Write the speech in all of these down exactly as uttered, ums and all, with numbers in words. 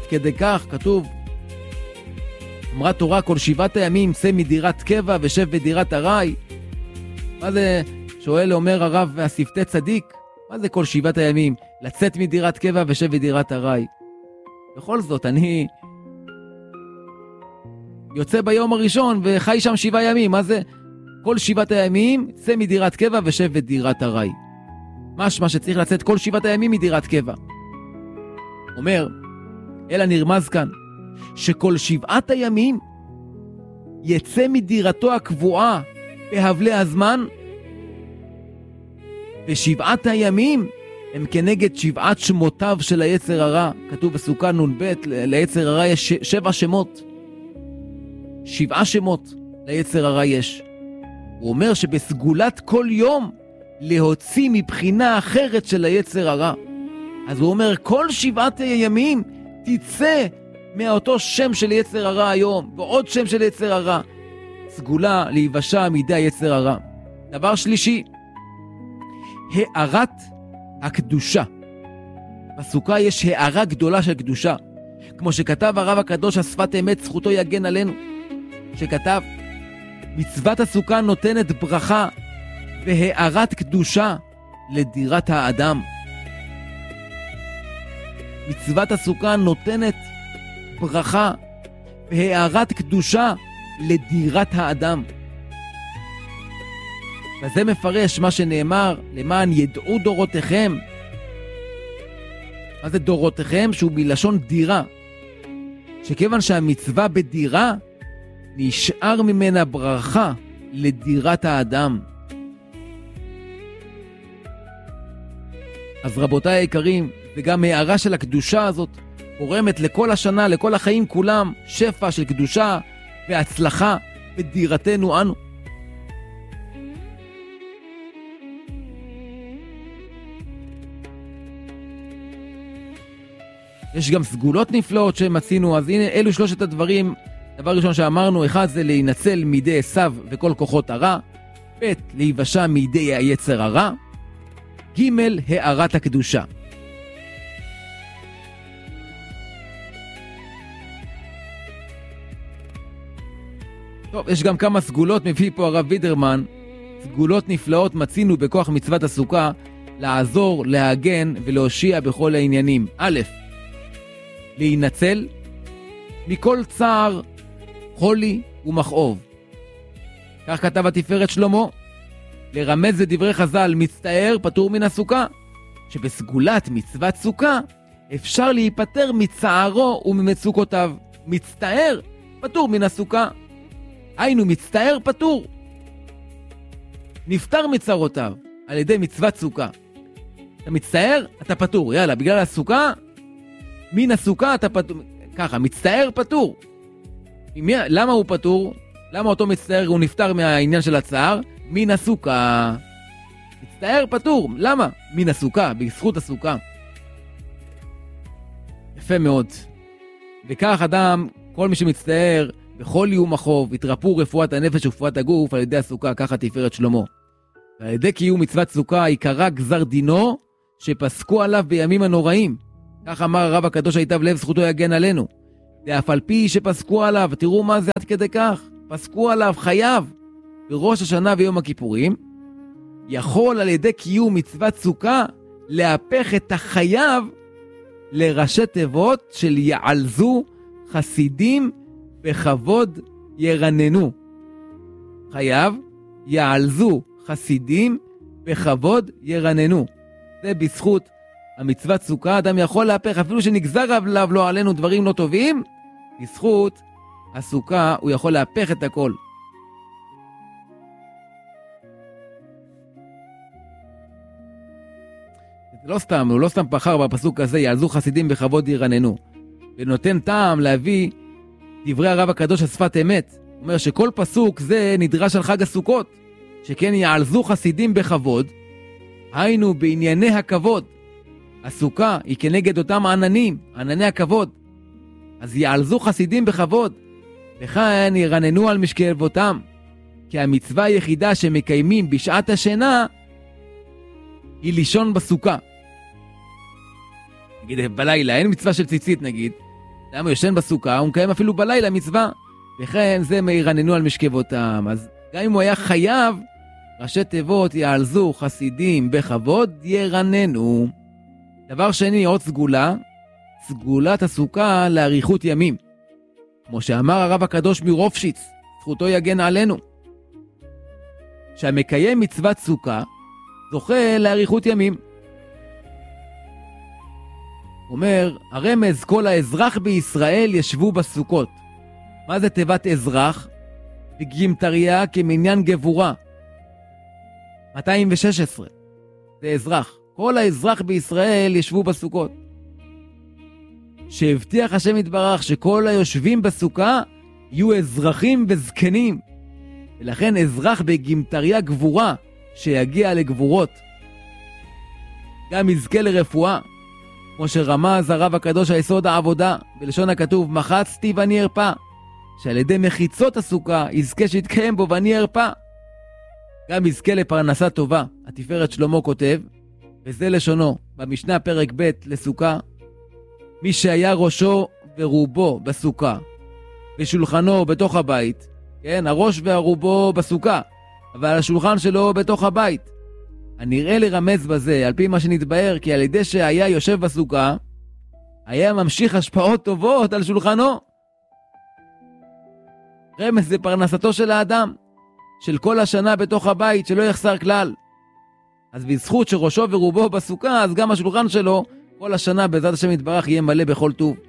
כדי כך כתוב, אמרה תורה, כל שבעת הימים צא מדירת קבע ושב בדירת ארעי. מה זה, שואל אומר הרב והשפתי צדיק, מה זה כל שבעת הימים? לצאת מדירת קבע ושב בדירת ארעי. בכל זאת, אני יוצא ביום הראשון וחי שם שבעה ימים. מה זה? כל שבעת הימים צא מדירת קבע ושב בדירת ארעי. משמע שצריך לצאת כל שבעת הימים מדירת קבע. אומר, אלא נרמז כאן, שכל שבעת הימים יצא מדירתו הקבועה בהבלי הזמן, ושבעת הימים הם כנגד שבעת שמותיו של היצר הרע. כתוב בסוכה נון ב', ליצר הרע יש שבע שמות. שבעה שמות ליצר הרע יש. הוא אומר שבסגולת כל יום להוציא מבחינה אחרת של היצר הרע. אז הוא אומר, כל שבעת הימים תצא מאותו שם של יצר הרע היום, ועוד שם של יצר הרע. סגולה להיוושע מידי היצר הרע. דבר שלישי, הארת הקדושה. בסוכה יש הארה גדולה של קדושה. כמו שכתב הרב הקדוש השפת אמת, זכותו יגן עלינו. שכתב, מצוות הסוכה נותנת ברכה והארת קדושה לדירת האדם. מצוות הסוכה נותנת ברכה והארת קדושה לדירת האדם. וזה מפרש מה שנאמר, למען ידעו דורותיכם. מה זה דורותיכם? שהוא מלשון דירה. שכיוון שהמצווה בדירה, נשאר ממנה ברכה לדירת האדם. אז רבותיי היקרים, וגם הערה של הקדושה הזאת, גורמת לכל השנה, לכל החיים כולם, שפע של קדושה והצלחה בדירתנו אנו. יש גם סגולות נפלאות שמצינו, אז הנה אלו שלושת הדברים. דבר ראשון שאמרנו, אחד זה להינצל מידי עשיו וכל כוחות הרע, ב' להיוושע מידי היצר הרע, ג' הארת הקדושה. טוב, יש גם כמה סגולות, מביא פה הרב וידרמן. סגולות נפלאות מצינו בכוח מצוות הסוכה, לעזור, להגן ולהושיע בכל העניינים. א', להינצל מכל צער, חולי ומכאוב. כך כתב התפארת שלמה, לרמז לדברי חז"ל, מצטער פטור מן הסוכה, שבסגולת מצוות סוכה אפשר להיפטר מצערו וממצוקותיו. מצטער פטור מן הסוכה. היינו מצטער פטור. נפטר מצערותיו על ידי מצוות סוכה. אתה מצטער, אתה פטור. יאללה, בגלל הסוכה, מן הסוכה אתה פטור. ככה, מצטער פטור. למה הוא פטור? למה אותו מצטער הוא נפטר מהעניין של הצער? מן הסוכה. מצטער פטור. למה? מן הסוכה, בזכות הסוכה. יפה מאוד. וכך אדם, כל מי שמצטער, בכל יום החוב, התרפאו רפואת הנפש ורפואת הגוף על ידי הסוכה, ככה תפארת שלמה. ועל ידי קיום מצוות סוכה, יקרא גזר דינו, שפסקו עליו בימים הנוראים. כך אמר הרב הקדוש היטב לב, זכותו יגן עלינו. ואף על פי שפסקו עליו, תראו מה זה עד כדי כך, פסקו עליו חייב בראש השנה ויום הכיפורים, יכול על ידי קיום מצוות סוכה להפך את החייב לראשי תיבות של יעלזו חסידים בכבוד ירננו. חייב יעלזו חסידים בכבוד ירננו. זה בזכות המצוות סוכה, אדם יכול להפך, אפילו שנגזר עליו לא עלינו דברים לא טובים, בזכות הסוכה הוא יכול להפך את הכל. זה לא סתם, הוא לא סתם פחר בפסוק הזה, יעלזו חסידים בכבוד ירננו. ונותן טעם להביא דברי הרב הקדוש השפת אמת. הוא אומר שכל פסוק זה נדרש על חג הסוכות, שכן יעלזו חסידים בכבוד, היינו בענייני הכבוד. הסוכה היא כנגד אותם עננים, ענני הכבוד. אז יעלזו חסידים בכבוד, וכאן ירננו על משקי אבותם, כי המצווה היחידה שמקיימים בשעת השינה היא לישון בסוכה. נגיד בלילה, אין מצווה של ציצית נגיד, אדם יושן בסוכה, הוא מקיים אפילו בלילה מצווה, וכן זה מירננו על משכבותם. אז גם אם הוא היה חייב, ראשי תיבות יעלזו חסידים בכבוד ירננו. דבר שני, עוד סגולה, סגולת הסוכה לאריכות ימים. כמו שאמר הרב הקדוש מרופשיץ, זכותו יגן עלינו. שהמקיים מצוות סוכה, זוכה לאריכות ימים. אומר, הרמז כל האזרח בישראל ישבו בסוכות. מה זה תיבת אזרח? בגימטריה כמניין גבורה. מאתיים ושש עשרה. זה אזרח. כל האזרח בישראל ישבו בסוכות. שהבטיח השם יתברך שכל היושבים בסוכה יהיו אזרחים וזקנים. ולכן אזרח בגימטריה גבורה שיגיע לגבורות. גם יזכה לרפואה. כמו שרמז הרב הקדוש היסוד העבודה, בלשון הכתוב, מחצתי ואני ארפא, שעל ידי מחיצות הסוכה יזכה שיתקיים בו ואני ארפא. גם יזכה לפרנסה טובה. התפארת שלמה כותב, וזה לשונו, במשנה פרק ב' לסוכה, מי שהיה ראשו ורובו בסוכה, בשולחנו בתוך הבית, כן, הראש והרובו בסוכה, אבל השולחן שלו בתוך הבית. הנראה לרמז בזה, על פי מה שנתבהר, כי על ידי שהיה יושב בסוכה, היה ממשיך השפעות טובות על שולחנו. רמז זה פרנסתו של האדם, של כל השנה בתוך הבית, שלא יחסר כלל. אז בזכות שראשו ורובו בסוכה, אז גם השולחן שלו, כל השנה בעזרת השם יתברך, יהיה מלא בכל טוב.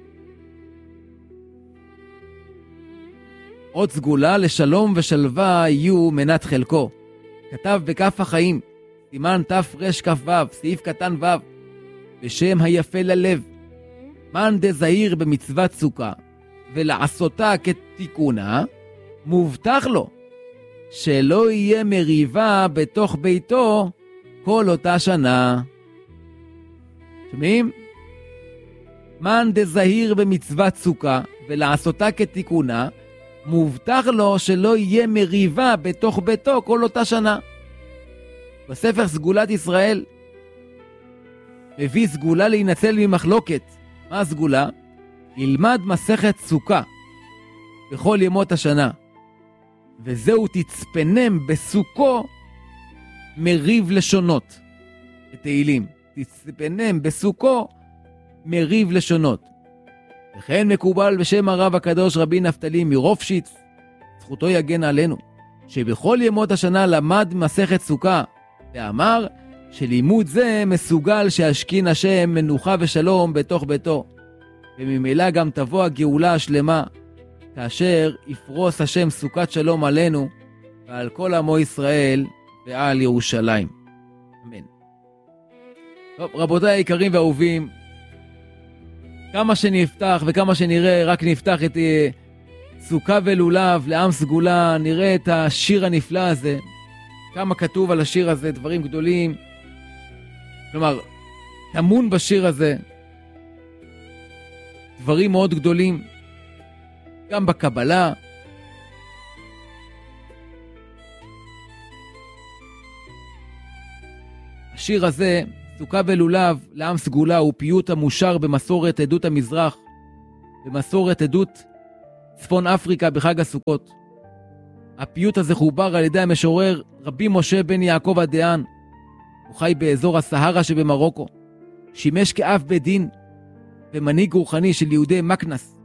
עוד סגולה, לשלום ושלווה יהיו מנת חלקו. כתב בכף החיים, סימן תרכ"ו, סעיף קטן ו', בשם היפה ללב, מן דזהיר במצוות סוכה, ולעשותה כתיקונה, מובטח לו, שלא יהיה מריבה בתוך ביתו כל אותה שנה. שומעים? מן דזהיר במצוות סוכה, ולעשותה כתיקונה, מובטח לו שלא יהיה מריבה בתוך ביתו כל אותה שנה. בספר סגולת ישראל מביא סגולה להינצל ממחלוקת. מה הסגולה? ילמד מסכת סוכה בכל ימות השנה, וזהו תצפנם בסוכו מריב לשונות. בתהילים, תצפנם בסוכו מריב לשונות. וכן מקובל בשם הרב הקדוש רבי נפתלי מרופשיץ, זכותו יגן עלינו, שבכל ימות השנה למד מסכת סוכה, ואמר שלימוד זה מסוגל שישכין השם מנוחה ושלום בתוך ביתו, וממילא גם תבוא הגאולה השלמה, כאשר יפרוס השם סוכת שלום עלינו, ועל כל עמו ישראל ועל ירושלים. אמן. טוב, רבותיי היקרים ואהובים, כמה שנפתח וכמה שנראה, רק נפתח את סוכה ולולב לעם סגולה, נראה את השיר הנפלא הזה, כמה כתוב על השיר הזה, דברים גדולים. כלומר, טמון בשיר הזה דברים מאוד גדולים, גם בקבלה. השיר הזה, סוכה ולולב לעם סגולה, הוא פיוט המושר במסורת עדות המזרח, במסורת עדות צפון אפריקה בחג הסוכות. הפיוט הזה חובר על ידי המשורר רבי משה בן יעקב הדהן. הוא חי באזור הסהרה שבמרוקו. שימש כאב בית דין ומנהיג רוחני של יהודי מקנס.